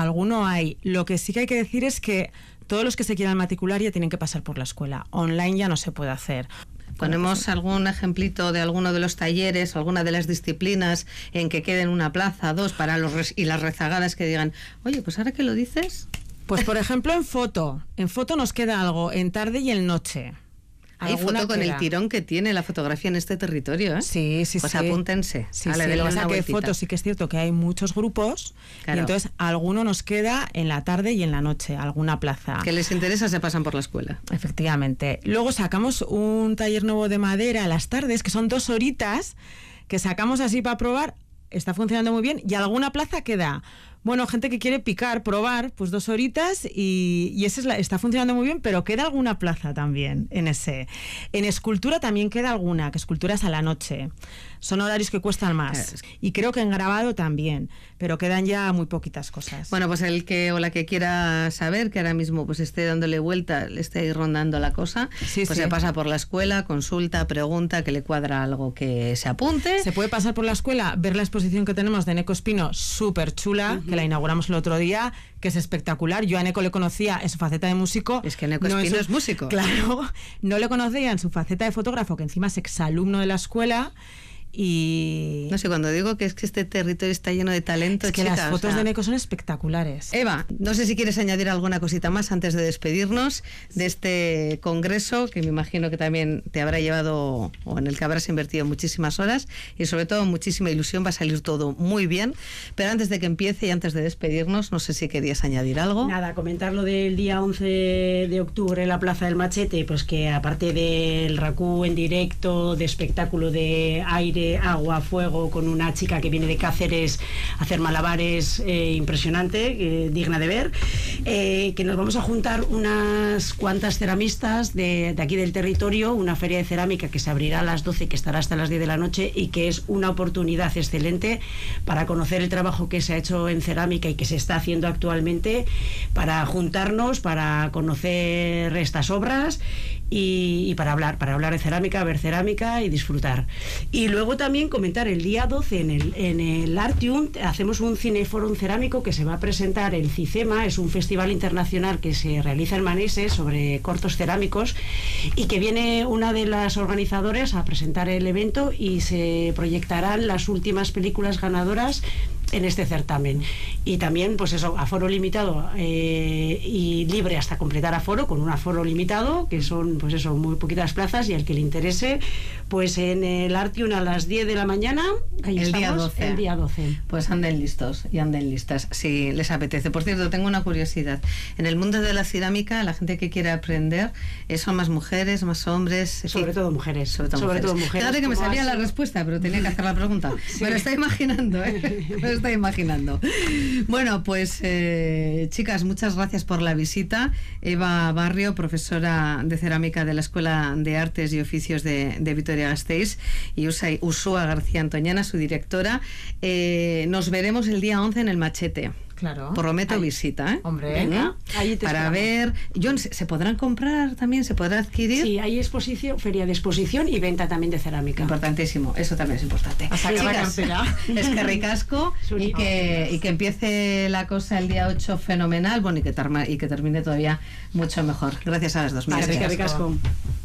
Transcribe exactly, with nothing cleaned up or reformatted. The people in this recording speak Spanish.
alguno hay. Lo que sí que hay que decir es que todos los que se quieran matricular ya tienen que pasar por la escuela. Online ya no se puede hacer. Ponemos algún ejemplito de alguno de los talleres, alguna de las disciplinas en que queden una plaza, dos, para los res y las rezagadas que digan, oye, pues ahora que lo dices... Pues por ejemplo en foto, en foto nos queda algo, en tarde y en noche. Hay foto con el tirón que tiene la fotografía en este territorio, ¿eh? Sí, sí, pues sí. Pues apúntense. Sí, sí, lo que pasa es que hay fotos, sí que es cierto que hay muchos grupos, claro. Y entonces alguno nos queda en la tarde y en la noche, alguna plaza. Que les interesa se pasan por la escuela. Efectivamente. Luego sacamos un taller nuevo de madera a las tardes, que son dos horitas, que sacamos así para probar, está funcionando muy bien, y alguna plaza queda. Bueno, gente que quiere picar, probar, pues dos horitas y, y esa es la, está funcionando muy bien, pero queda alguna plaza también en ese. En escultura también queda alguna, que escultura es a la noche. Son horarios que cuestan más. Y creo que en grabado también, pero quedan ya muy poquitas cosas. Bueno, pues el que o la que quiera saber, que ahora mismo pues esté dándole vuelta, le esté ahí rondando la cosa, sí, pues sí. Se pasa por la escuela, consulta, pregunta, que le cuadra algo, que se apunte. Se puede pasar por la escuela, ver la exposición que tenemos de Neco Espino, súper chula, uh-huh. que la inauguramos el otro día, que es espectacular. Yo a Neco le conocía en su faceta de músico. Es que Neco no Espino es, es músico. Claro, no le conocía en su faceta de fotógrafo, que encima es exalumno de la escuela. Y no sé, cuando digo que es que este territorio está lleno de talento, es que chicas, las fotos o sea, de Neco son espectaculares. Eva, no sé si quieres añadir alguna cosita más antes de despedirnos de este congreso, que me imagino que también te habrá llevado, o en el que habrás invertido muchísimas horas y sobre todo muchísima ilusión. Va a salir todo muy bien, pero antes de que empiece y antes de despedirnos, no sé si querías añadir algo. Nada, comentar lo del día once de octubre en la Plaza del Machete, pues que aparte del racú en directo, de espectáculo de aire, agua, fuego, con una chica que viene de Cáceres a hacer malabares, eh, impresionante, eh, digna de ver, eh, que nos vamos a juntar unas cuantas ceramistas de, de aquí del territorio, una feria de cerámica que se abrirá a las doce, que estará hasta las diez de la noche y que es una oportunidad excelente para conocer el trabajo que se ha hecho en cerámica y que se está haciendo actualmente, para juntarnos, para conocer estas obras y, y para hablar, para hablar de cerámica, ver cerámica y disfrutar. Y luego también comentar el día doce en el, en el Artium hacemos un cineforum cerámico que se va a presentar el CICEMA, es un festival internacional que se realiza en Manises sobre cortos cerámicos y que viene una de las organizadoras a presentar el evento y se proyectarán las últimas películas ganadoras en este certamen. Y también, pues eso, aforo limitado eh, y libre hasta completar aforo, con un aforo limitado, que son, pues eso, muy poquitas plazas, y al que le interese, pues en el Artium a las diez de la mañana, ahí el estamos, día doce. El día doce. Pues anden listos y anden listas, si les apetece. Por cierto, tengo una curiosidad. En el mundo de la cerámica, la gente que quiere aprender, ¿son más mujeres, más hombres? Sobre todo mujeres. Sobre todo sobre mujeres. Todo mujeres. Fíjate que me salía la respuesta, pero tenía que hacer la pregunta. Sí. Me lo estoy imaginando, ¿eh? Me lo estoy imaginando. Bueno, pues eh, chicas, muchas gracias por la visita. Eva Barrio, profesora de cerámica de la Escuela de Artes y Oficios de, de Vitoria-Gasteiz, y Ursúa García Antoñana, su directora. Eh, nos veremos el día once en el Machete. Claro. Prometo ahí, visita, ¿eh? Hombre, venga, ahí te para esperamos. ver. John, ¿se podrán comprar también? ¿Se podrá adquirir? Sí, hay exposición, feria de exposición y venta también de cerámica. Importantísimo, eso también es importante. Hasta que la cartera. Es que ricasco y que, y que empiece la cosa el día ocho fenomenal, bueno, y que, terma, y que termine todavía mucho mejor. Gracias a las dos. Vale, que ricasco.